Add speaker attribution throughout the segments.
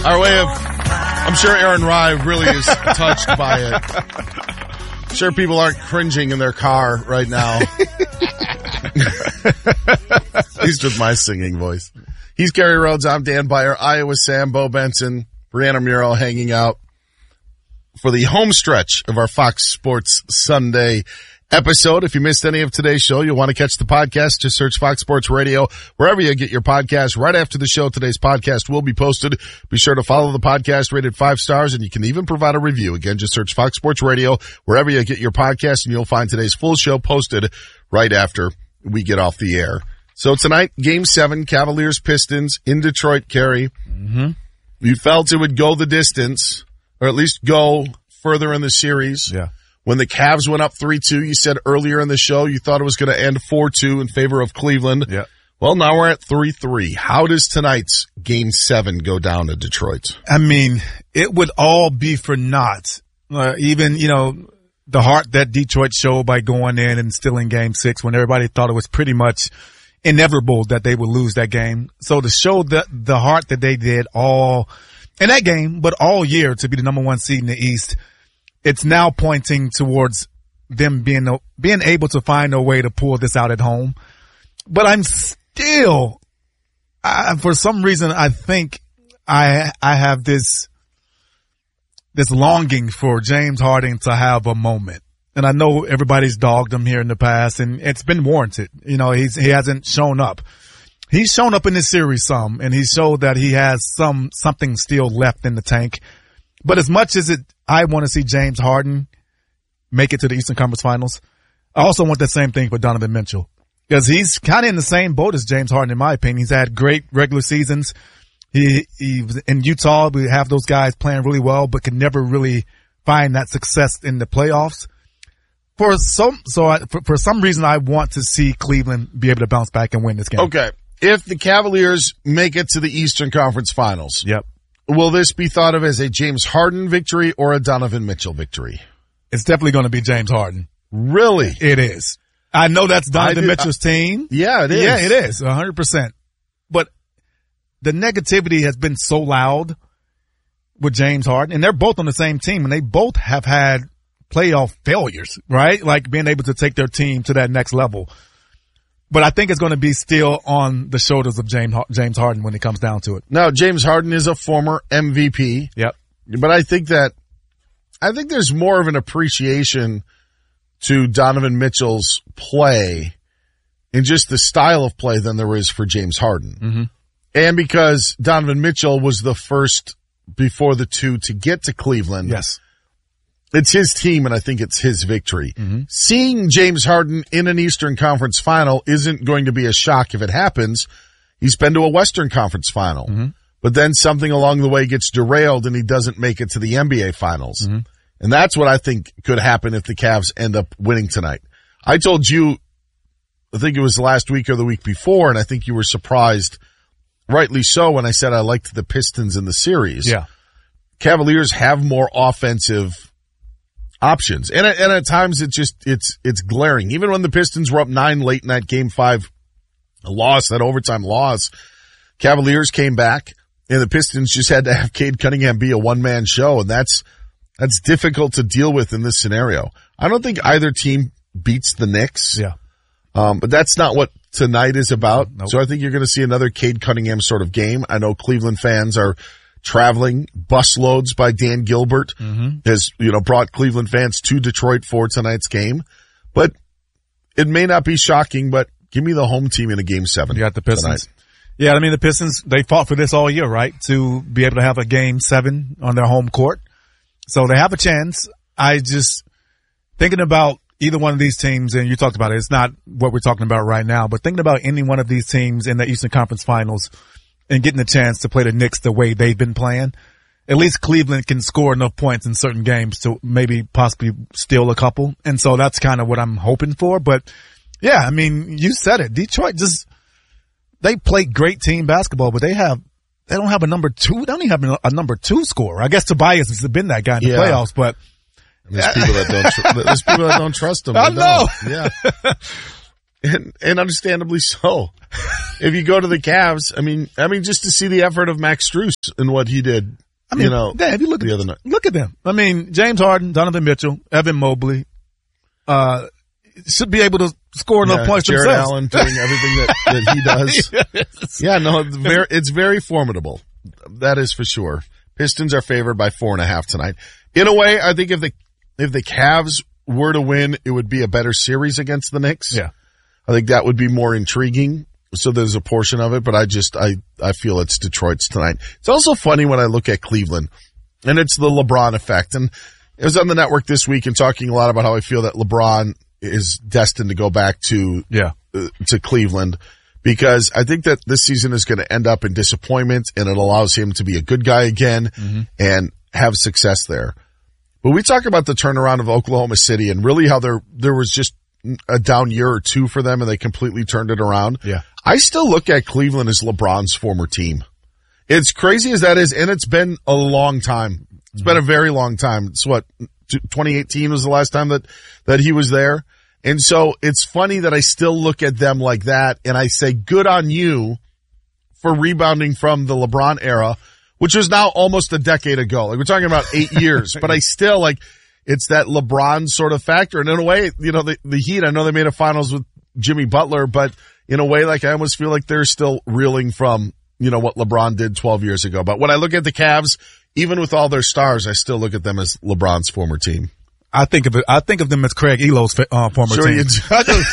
Speaker 1: Our way of, I'm sure Aaron Rye really is touched by it. I'm sure people aren't cringing in their car right now. At least with my singing voice. He's Gary Rhodes. I'm Dan Beyer. Iowa Sam, Bo Benson, Brianna Muro hanging out for the home stretch of our Fox Sports Sunday episode. If you missed any of today's show, you'll want to catch the podcast. Just search Fox Sports Radio wherever you get your podcast. Right after the show, today's podcast will be posted. Be sure to follow the podcast, rated 5 stars, and you can even provide a review. Again, just search Fox Sports Radio wherever you get your podcast, and you'll find today's full show posted right after we get off the air. So tonight, Game 7, Cavaliers-Pistons in Detroit, Kerry.
Speaker 2: Mm-hmm.
Speaker 1: You felt it would go the distance, or at least go further in the series.
Speaker 2: Yeah.
Speaker 1: When the Cavs went up 3-2, you said earlier in the show you thought it was going to end 4-2 in favor of Cleveland.
Speaker 2: Yeah.
Speaker 1: Well, now we're at 3-3. How does tonight's Game 7 go down to Detroit?
Speaker 2: I mean, it would all be for naught. Even, the heart that Detroit showed by going in and still in Game 6 when everybody thought it was pretty much inevitable that they would lose that game. So to show the heart that they did all in that game, but all year to be the number 1 seed in the East, it's now pointing towards them being able to find a way to pull this out at home. But I'm still, for some reason, I think I have this longing for James Harden to have a moment. And I know everybody's dogged him here in the past, and it's been warranted. He hasn't shown up. He's shown up in this series some, and he showed that he has something still left in the tank. But as much as I want to see James Harden make it to the Eastern Conference Finals, I also want the same thing for Donovan Mitchell. Because he's kind of in the same boat as James Harden, in my opinion. He's had great regular seasons. He was in Utah. We have those guys playing really well, but can never really find that success in the playoffs. For some reason, I want to see Cleveland be able to bounce back and win this game.
Speaker 1: Okay. If the Cavaliers make it to the Eastern Conference Finals.
Speaker 2: Yep.
Speaker 1: Will this be thought of as a James Harden victory or a Donovan Mitchell victory?
Speaker 2: It's definitely going to be James Harden.
Speaker 1: Really?
Speaker 2: It is. I know that's Donovan Mitchell's team.
Speaker 1: Yeah, it is.
Speaker 2: Yeah, it is. 100%. But the negativity has been so loud with James Harden, and they're both on the same team, and they both have had playoff failures, right? Like being able to take their team to that next level. But I think it's going to be still on the shoulders of James Harden when it comes down to it.
Speaker 1: Now, James Harden is a former MVP.
Speaker 2: Yep.
Speaker 1: But I think there's more of an appreciation to Donovan Mitchell's play and just the style of play than there is for James Harden.
Speaker 2: Mm-hmm.
Speaker 1: And because Donovan Mitchell was the first before the two to get to Cleveland.
Speaker 2: Yes.
Speaker 1: It's his team, and I think it's his victory.
Speaker 2: Mm-hmm.
Speaker 1: Seeing James Harden in an Eastern Conference final isn't going to be a shock if it happens. He's been to a Western Conference final.
Speaker 2: Mm-hmm.
Speaker 1: But then something along the way gets derailed, and he doesn't make it to the NBA Finals.
Speaker 2: Mm-hmm.
Speaker 1: And that's what I think could happen if the Cavs end up winning tonight. I told you, I think it was last week or the week before, and I think you were surprised, rightly so, when I said I liked the Pistons in the series.
Speaker 2: Yeah.
Speaker 1: Cavaliers have more offensive options. And at times it's glaring. Even when the Pistons were up 9 late in that Game 5 loss, that overtime loss, Cavaliers came back and the Pistons just had to have Cade Cunningham be a one-man show. And that's difficult to deal with in this scenario. I don't think either team beats the Knicks.
Speaker 2: Yeah.
Speaker 1: But that's not what tonight is about.
Speaker 2: Nope.
Speaker 1: So I think you're going to see another Cade Cunningham sort of game. I know Cleveland fans are traveling busloads by Dan Gilbert has, brought Cleveland fans to Detroit for tonight's game. But it may not be shocking, but give me the home team in a Game 7.
Speaker 2: You got the Pistons.
Speaker 1: Tonight.
Speaker 2: Yeah, I mean, the Pistons, they fought for this all year, right? To be able to have a Game 7 on their home court. So they have a chance. I just, thinking about either one of these teams, and you talked about it, it's not what we're talking about right now, but thinking about any one of these teams in the Eastern Conference Finals and getting a chance to play the Knicks the way they've been playing, at least Cleveland can score enough points in certain games to maybe possibly steal a couple. And so that's kind of what I'm hoping for. But yeah, I mean, you said it. Detroit they play great team basketball, but they don't have a number 2. They don't even have a number 2 scorer. I guess Tobias has been that guy in the playoffs, but
Speaker 1: there's people that don't trust them.
Speaker 2: I know.
Speaker 1: Yeah. and understandably so. If you go to the Cavs, I mean, just to see the effort of Max Strus and what he did,
Speaker 2: Dan, if you look
Speaker 1: the other night.
Speaker 2: Look at them. I mean, James Harden, Donovan Mitchell, Evan Mobley, should be able to score enough points
Speaker 1: Jared
Speaker 2: themselves.
Speaker 1: Allen doing everything that he does.
Speaker 2: Yes.
Speaker 1: Yeah, no, it's very formidable. That is for sure. Pistons are favored by 4.5 tonight. In a way, I think if the Cavs were to win, it would be a better series against the Knicks.
Speaker 2: Yeah.
Speaker 1: I think that would be more intriguing. So there's a portion of it, but I feel it's Detroit's tonight. It's also funny when I look at Cleveland, and it's the LeBron effect. And I was on the network this week and talking a lot about how I feel that LeBron is destined to go back to Cleveland, because I think that this season is going to end up in disappointment, and it allows him to be a good guy again and have success there. But we talk about the turnaround of Oklahoma City and really how there was just a down year or two for them and they completely turned it around.
Speaker 2: Yeah.
Speaker 1: I still look at Cleveland as LeBron's former team. It's crazy as that is, and it's been a long time. It's been a very long time. It's 2018 was the last time that he was there. And so it's funny that I still look at them like that and I say, good on you for rebounding from the LeBron era, which is now almost a decade ago. Like we're talking about 8 years, but I still it's that LeBron sort of factor. And in a way, the Heat, I know they made a finals with Jimmy Butler, but in a way, I almost feel like they're still reeling from, what LeBron did 12 years ago. But when I look at the Cavs, even with all their stars, I still look at them as LeBron's former team.
Speaker 2: I think of them as Craig Elo's former team.
Speaker 1: You do.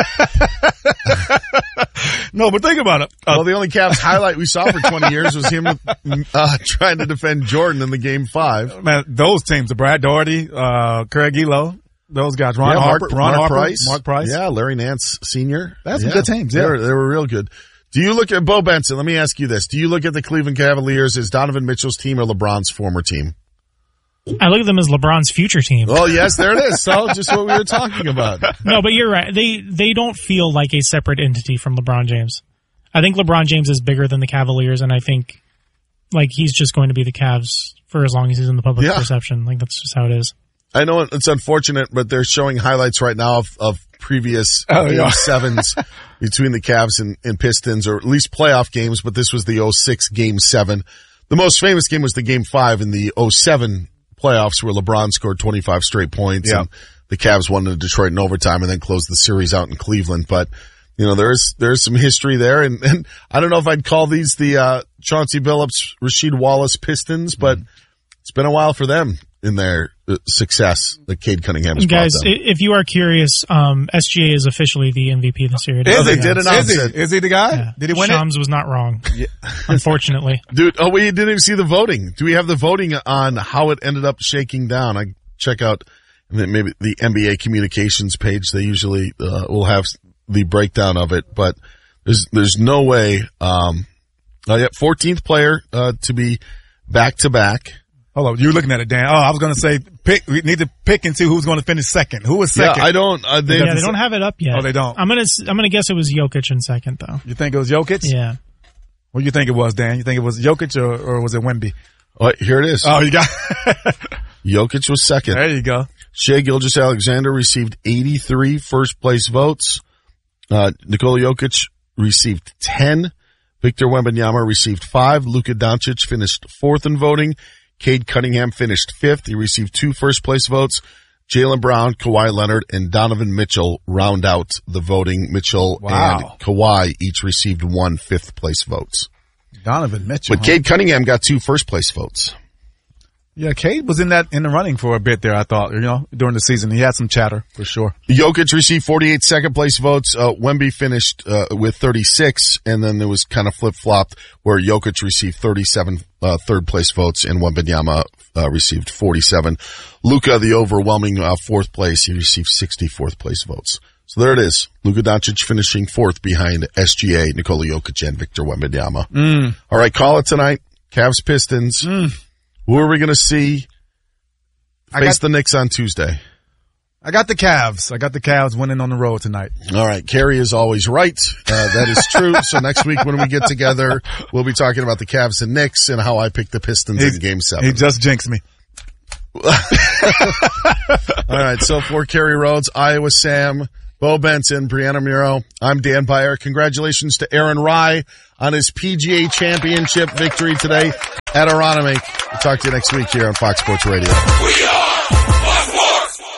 Speaker 2: No, but think about it.
Speaker 1: Well, the only Cavs highlight we saw for 20 years was him trying to defend Jordan in the Game 5.
Speaker 2: Man, those teams, Brad Daugherty, Craig Elo, those guys, Ron Harper, Mark Price.
Speaker 1: Yeah, Larry Nance Sr.
Speaker 2: That's some good teams. Yeah.
Speaker 1: They were real good. Do you look at Bo Benson? Let me ask you this. Do you look at the Cleveland Cavaliers as Donovan Mitchell's team or LeBron's former team?
Speaker 3: I look at them as LeBron's future team.
Speaker 1: Oh, yes, there it is. So just what we were talking about.
Speaker 3: No, but you're right. They don't feel like a separate entity from LeBron James. I think LeBron James is bigger than the Cavaliers, and I think he's just going to be the Cavs for as long as he's in the public perception. That's just how it is.
Speaker 1: I know it's unfortunate, but they're showing highlights right now of previous Game 7s between the Cavs and Pistons, or at least playoff games, but this was the 06 Game 7. The most famous game was the Game 5 in the 07 playoffs where LeBron scored 25 straight points and the Cavs won in Detroit in overtime and then closed the series out in Cleveland. But, there's some history there. And I don't know if I'd call these the Chauncey Billups, Rasheed Wallace Pistons, but it's been a while for them in their success that Cade Cunningham has brought them.
Speaker 3: Guys, if you are curious, SGA is officially the MVP this year.
Speaker 1: They did announce it.
Speaker 2: Is he the guy?
Speaker 3: Yeah.
Speaker 2: Did he win
Speaker 3: Shams was not wrong, unfortunately.
Speaker 1: Dude, we didn't even see the voting. Do we have the voting on how it ended up shaking down? I check out maybe the NBA communications page. They usually will have the breakdown of it, but there's no way. 14th player to be back-to-back.
Speaker 2: Hold on, you're looking at it, Dan. Oh, I was going to say, we need to pick and see who's going to finish second. Who was second?
Speaker 1: Yeah, I don't.
Speaker 3: They don't have it up yet.
Speaker 2: Oh, they don't.
Speaker 3: I'm gonna guess it was Jokic in second, though.
Speaker 2: You think it was Jokic?
Speaker 3: Yeah.
Speaker 2: What do you think it was, Dan? You think it was Jokic or was it Wemby?
Speaker 1: Oh, here it is.
Speaker 2: Oh, you got
Speaker 1: Jokic was second.
Speaker 2: There you go.
Speaker 1: Shai Gilgeous-Alexander received 83 first place votes. Nikola Jokic received 10. Victor Wembanyama received 5. Luka Doncic finished 4th in voting. Cade Cunningham finished 5th. He received 2 first place votes. Jaylen Brown, Kawhi Leonard, and Donovan Mitchell round out the voting. Mitchell and Kawhi each received 1 5th place votes.
Speaker 2: Donovan Mitchell.
Speaker 1: But Cade Cunningham got 2 first place votes.
Speaker 2: Yeah, Cade was in the running for a bit there, I thought, during the season. He had some chatter, for sure.
Speaker 1: Jokic received 48 second place votes. Wemby finished, with 36, and then there was kind of flip-flopped where Jokic received 37, third place votes, and Wembanyama, received 47. Luka, the overwhelming, 4th place, he received 64th place votes. So there it is. Luka Doncic finishing 4th behind SGA, Nikola Jokic, and Victor Wembanyama. All right, call it tonight. Cavs Pistons. Who are we going to see face the Knicks on Tuesday?
Speaker 2: I got the Cavs. I got the Cavs winning on the road tonight.
Speaker 1: All right. Kerry is always right. That is true. So next week when we get together, we'll be talking about the Cavs and Knicks and how I picked the Pistons in Game 7.
Speaker 2: He just jinxed me.
Speaker 1: All right. So for Kerry Rhodes, Iowa Sam, Bo Benson, Brianna Muro. I'm Dan Beyer. Congratulations to Aaron Rai on his PGA Championship victory today at Aronimink. We'll talk to you next week here on Fox Sports Radio.
Speaker 4: We are Fox Sports.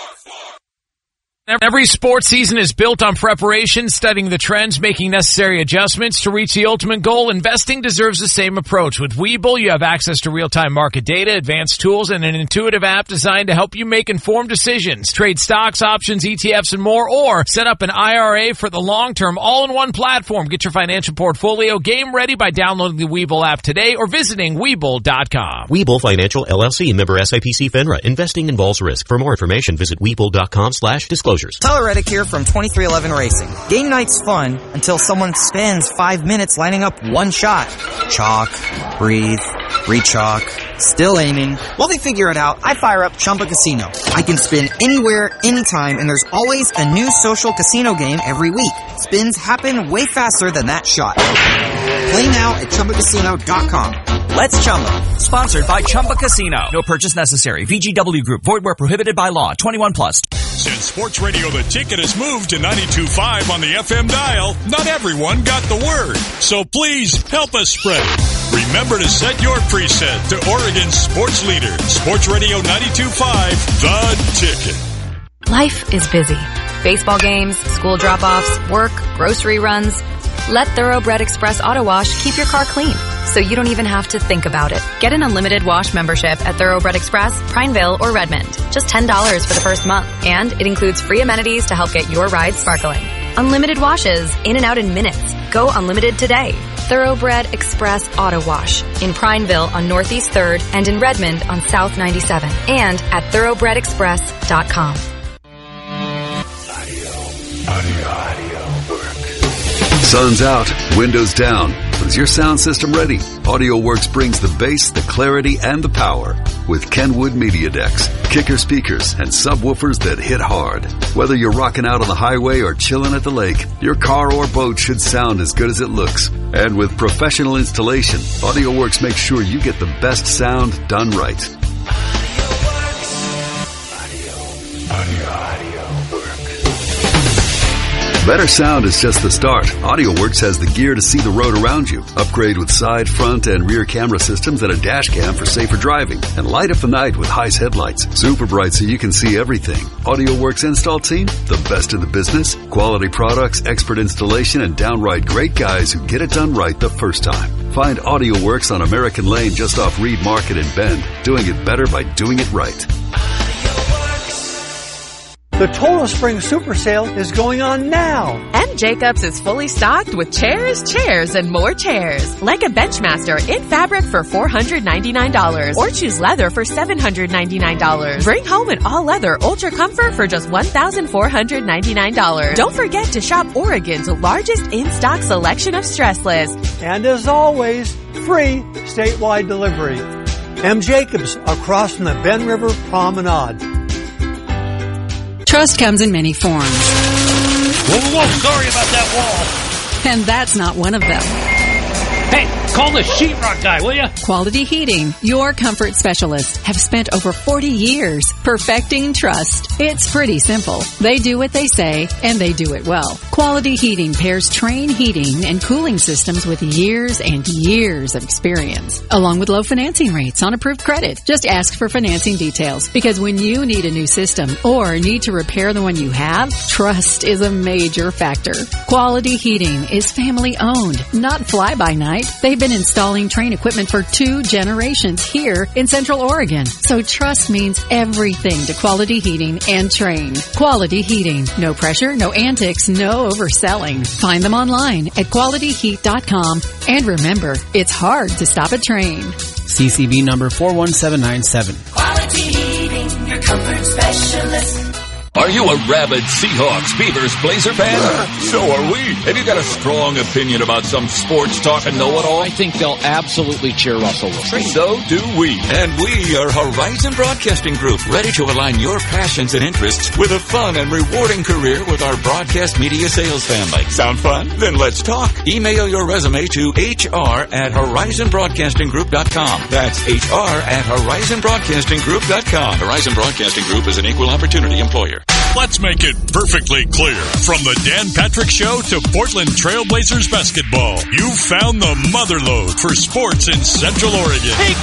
Speaker 5: Every sports season is built on preparation, studying the trends, making necessary adjustments to reach the ultimate goal. Investing deserves the same approach. With Webull, you have access to real-time market data, advanced tools, and an intuitive app designed to help you make informed decisions. Trade stocks, options, ETFs, and more, or set up an IRA for the long term, all-in-one platform. Get your financial portfolio game ready by downloading the Webull app today or visiting Webull.com.
Speaker 6: Webull Financial LLC, member SIPC FINRA. Investing involves risk. For more information, visit Webull.com/disclosures.
Speaker 7: Tyler Reddick here from 2311 Racing. Game night's fun until someone spends 5 minutes lining up one shot. Chalk, breathe, re-chalk, still aiming. While they figure it out, I fire up Chumba Casino. I can spin anywhere, anytime, and there's always a new social casino game every week. Spins happen way faster than that shot. Play now at ChumbaCasino.com. Let's Chumba.
Speaker 8: Sponsored by Chumba Casino. No purchase necessary. VGW Group. Void where prohibited by law. 21 plus.
Speaker 4: Since Sports Radio The Ticket has moved to 92.5 on the FM dial, not everyone got the word. So please help us spread it. Remember to set your preset to Oregon's sports leader. Sports Radio 92.5, The Ticket.
Speaker 9: Life is busy. Baseball games, school drop-offs, work, grocery runs. Let Thoroughbred Express Auto Wash keep your car clean, so you don't even have to think about it. Get an unlimited wash membership at Thoroughbred Express, Prineville, or Redmond. Just $10 for the first month, and it includes free amenities to help get your ride sparkling. Unlimited washes, in and out in minutes. Go unlimited today. Thoroughbred Express Auto Wash in Prineville on Northeast 3rd and in Redmond on South 97 and at thoroughbredexpress.com.
Speaker 10: Audio work. Sun's out, windows down. Is your sound system ready? AudioWorks brings the bass, the clarity, and the power with Kenwood Media Decks, kicker speakers, and subwoofers that hit hard. Whether you're rocking out on the highway or chilling at the lake, your car or boat should sound as good as it looks. And with professional installation, AudioWorks makes sure you get the best sound done right. Better sound is just the start. AudioWorks has the gear to see the road around you. Upgrade with side, front, and rear camera systems and a dash cam for safer driving. And light up the night with Heis headlights. Super bright so you can see everything. AudioWorks install team, the best in the business. Quality products, expert installation, and downright great guys who get it done right the first time. Find AudioWorks on American Lane just off Reed Market in Bend. Doing it better by doing it right.
Speaker 11: The Total Spring Super Sale is going on now.
Speaker 12: M. Jacobs is fully stocked with chairs, and more chairs. Like a Benchmaster in fabric for $499 or choose leather for $799. Bring home an all-leather Ultra Comfort for just $1,499. Don't forget to shop Oregon's largest in-stock selection of stressless.
Speaker 11: And as always, free statewide delivery. M. Jacobs across from the Ben River Promenade.
Speaker 13: Trust comes in many forms.
Speaker 14: Whoa, sorry about that wall.
Speaker 13: And that's not one of them.
Speaker 14: Hey, call the sheetrock guy, will ya?
Speaker 13: Quality Heating, your comfort specialists, have spent over 40 years perfecting trust. It's pretty simple. They do what they say, and they do it well. Quality Heating pairs Trane heating and cooling systems with years and years of experience, along with low financing rates on approved credit. Just ask for financing details, because when you need a new system or need to repair the one you have, trust is a major factor. Quality Heating is family owned, not fly-by-night. They've been installing Trane equipment for 2 generations here in Central Oregon. So trust means everything to Quality Heating and Trane. Quality Heating. No pressure, no antics, no overselling. Find them online at qualityheat.com. And remember, it's hard to stop a Trane.
Speaker 15: CCB number 41797.
Speaker 16: Quality Heating, your comfort specialist.
Speaker 17: Are you a rabid Seahawks, Beavers, Blazer fan? So are we. Have you got a strong opinion about some sports talk and know-it-all?
Speaker 18: I think they'll absolutely cheer Russell Wilson.
Speaker 17: So do we. And we are Horizon Broadcasting Group, ready to align your passions and interests with a fun and rewarding career with our broadcast media sales family. Sound fun? Then let's talk. Email your resume to hr@horizonbroadcastinggroup.com. That's hr@horizonbroadcastinggroup.com. Horizon Broadcasting Group is an equal opportunity employer.
Speaker 4: let's make it perfectly clear. From the Dan Patrick Show to Portland Trailblazers basketball, you found the motherlode for sports in Central Oregon. Hey,